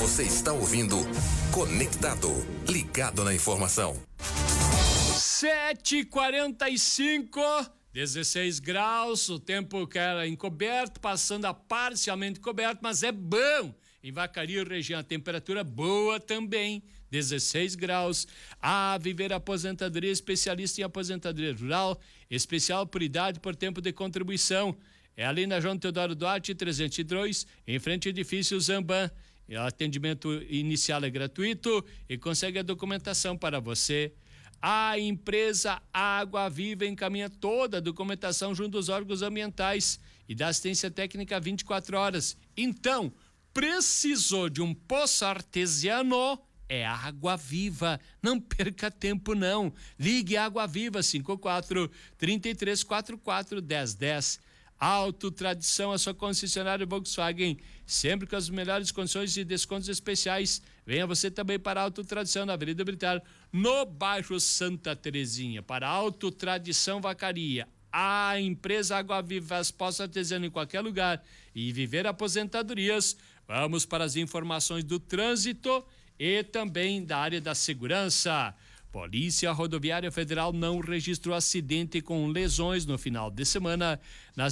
Você está ouvindo Conectado, ligado na informação. 7h45, 16 graus, o tempo que era encoberto, passando a parcialmente coberto, mas é bom. Em Vacaria, região, a temperatura boa também, 16 graus. A Viver Aposentadoria, especialista em aposentadoria rural, especial por idade e por tempo de contribuição. É ali na João Teodoro Duarte, 302, em frente ao edifício Zamban. O atendimento inicial é gratuito e consegue a documentação para você. A empresa Água Viva encaminha toda a documentação junto aos órgãos ambientais e dá assistência técnica 24 horas. Então, precisou de um poço artesiano? É Água Viva. Não perca tempo, não. Ligue Água Viva, 54-3344-1010. Auto Tradição, a sua concessionária Volkswagen, sempre com as melhores condições e descontos especiais. Venha você também para a Auto Tradição, na Avenida Militar, no bairro Santa Terezinha. Para a Auto Tradição Vacaria, a empresa Água Viva faz poço artesiano em qualquer lugar e Viver Aposentadorias. Vamos para as informações do trânsito e também da área da segurança. Polícia Rodoviária Federal não registrou acidente com lesões no final de semana nas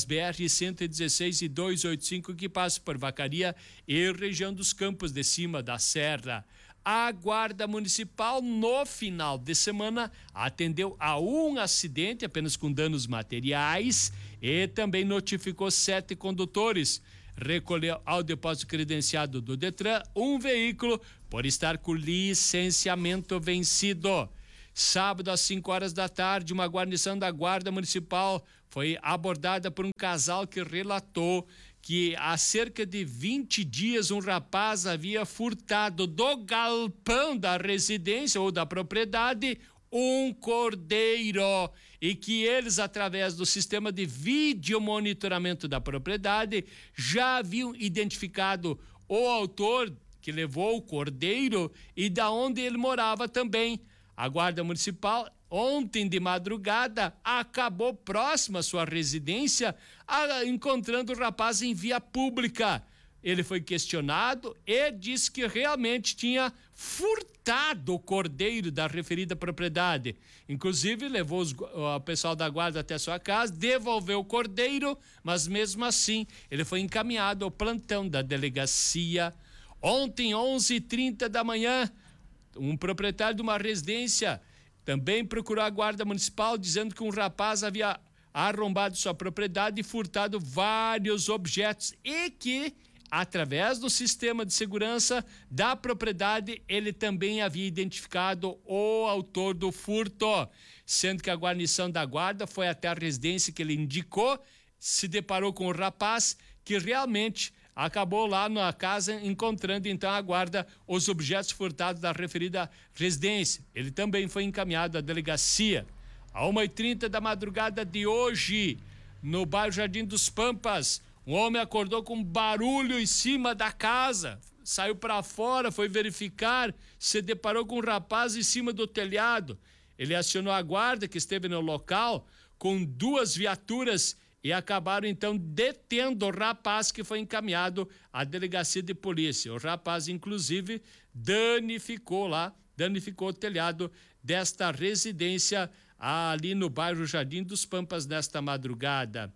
BR-116 e 285 que passam por Vacaria e região dos Campos de Cima da Serra. A Guarda Municipal, no final de semana, atendeu a um acidente apenas com danos materiais e também notificou 7 condutores. Recolheu ao depósito credenciado do Detran um veículo por estar com licenciamento vencido. Sábado, às 5 horas da tarde, uma guarnição da Guarda Municipal foi abordada por um casal que relatou que há cerca de 20 dias um rapaz havia furtado do galpão da residência ou da propriedade um cordeiro e que eles, através do sistema de vídeo monitoramento da propriedade, já haviam identificado o autor que levou o cordeiro e da onde ele morava também. A Guarda Municipal, ontem de madrugada, acabou próximo à sua residência, encontrando o rapaz em via pública. Ele foi questionado e disse que realmente tinha furtado o cordeiro da referida propriedade. Inclusive, levou o pessoal da guarda até sua casa, devolveu o cordeiro, mas mesmo assim, ele foi encaminhado ao plantão da delegacia. Ontem, 11h30 da manhã, um proprietário de uma residência também procurou a Guarda Municipal, dizendo que um rapaz havia arrombado sua propriedade e furtado vários objetos e que, através do sistema de segurança da propriedade, ele também havia identificado o autor do furto, sendo que a guarnição da guarda foi até a residência que ele indicou, se deparou com o rapaz que realmente acabou lá na casa encontrando então a guarda os objetos furtados da referida residência. Ele também foi encaminhado à delegacia. À 1h30 da madrugada de hoje, no bairro Jardim dos Pampas, um homem acordou com barulho em cima da casa, saiu para fora, foi verificar, se deparou com um rapaz em cima do telhado. Ele acionou a guarda que esteve no local com 2 viaturas e acabaram então detendo o rapaz que foi encaminhado à delegacia de polícia. O rapaz, inclusive, danificou o telhado desta residência ali no bairro Jardim dos Pampas nesta madrugada.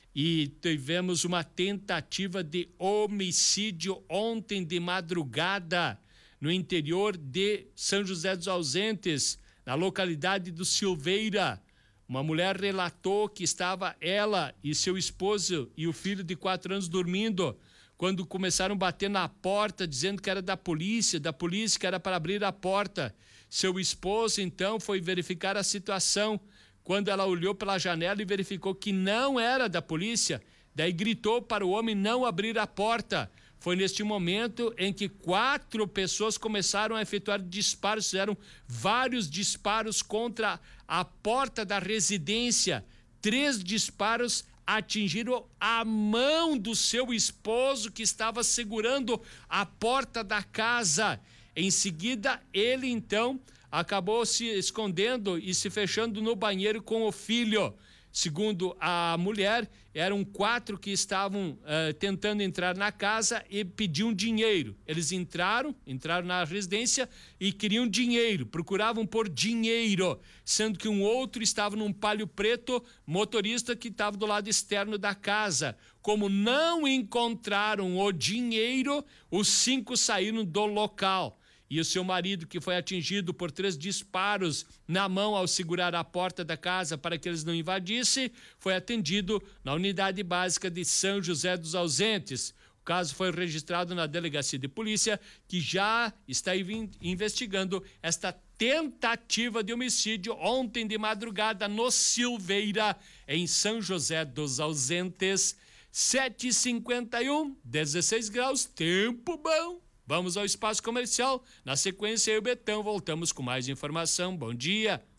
E tivemos uma tentativa de homicídio ontem de madrugada no interior de São José dos Ausentes, na localidade do Silveira. Uma mulher relatou que estava ela e seu esposo e o filho de 4 anos dormindo, quando começaram a bater na porta, dizendo que era da polícia que era para abrir a porta. Seu esposo, então, foi verificar a situação. Quando ela olhou pela janela e verificou que não era da polícia, daí gritou para o homem não abrir a porta. Foi neste momento em que 4 pessoas começaram a efetuar disparos, fizeram vários disparos contra a porta da residência. 3 disparos atingiram a mão do seu esposo, que estava segurando a porta da casa. Em seguida, ele então acabou se escondendo e se fechando no banheiro com o filho. Segundo a mulher, eram 4 que estavam tentando entrar na casa e pediam dinheiro. Eles entraram na residência e queriam dinheiro, procuravam por dinheiro, sendo que um outro estava num Palio Preto, motorista que estava do lado externo da casa. Como não encontraram o dinheiro, os 5 saíram do local. E o seu marido, que foi atingido por 3 disparos na mão ao segurar a porta da casa para que eles não invadissem, foi atendido na unidade básica de São José dos Ausentes. O caso foi registrado na delegacia de polícia, que já está investigando esta tentativa de homicídio ontem de madrugada no Silveira, em São José dos Ausentes. 7h51, 16 graus, tempo bom. Vamos ao espaço comercial. Na sequência, eu e o Betão voltamos com mais informação. Bom dia.